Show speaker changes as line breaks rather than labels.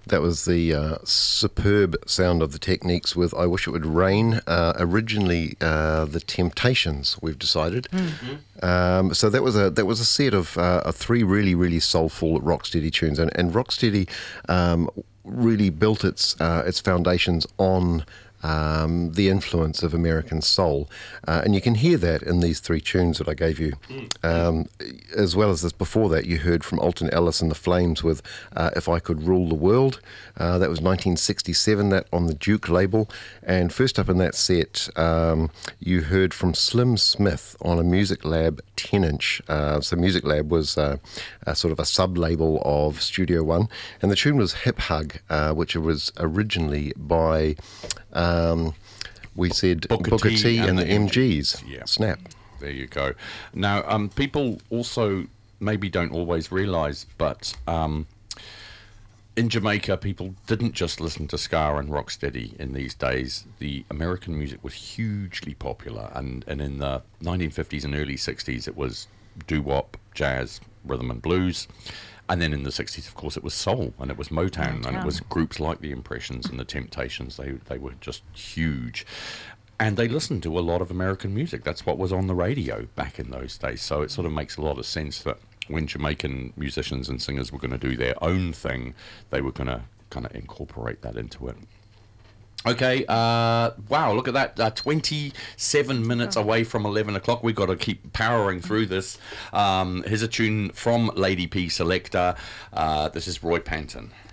That was the superb sound of the Techniques with I Wish It Would Rain. Originally, the Temptations, we've decided. So that was a set of three really, really soulful Rocksteady tunes. And Rocksteady really built its foundations on the influence of American soul. And you can hear that in these three tunes that I gave you. As well as this, before that, you heard from Alton Ellis and the Flames with If I Could Rule the World. That was 1967, that on the Duke label. And first up in that set, you heard from Slim Smith on a Music Lab 10-inch. So Music Lab was a sort of a sub-label of Studio One. And the tune was Hip Hug, which was originally by... we said Booker T and the MGs.
Yeah.
Snap.
There you go. Now, people also maybe don't always realise, but in Jamaica, people didn't just listen to ska and rocksteady in these days. The American music was hugely popular, and in the 1950s and early 60s, it was doo-wop, jazz, rhythm and blues. And then in the 60s, of course, it was soul, and it was Motown, and it was groups like the Impressions and the Temptations. They were just huge. And they listened to a lot of American music. That's what was on the radio back in those days. So it sort of makes a lot of sense that when Jamaican musicians and singers were going to do their own thing, they were going to kind of incorporate that into it. Okay, wow, look at that, 27 minutes away from 11 o'clock. We've got to keep powering through this. Here's a tune from Lady P Selector. This is Roy Panton.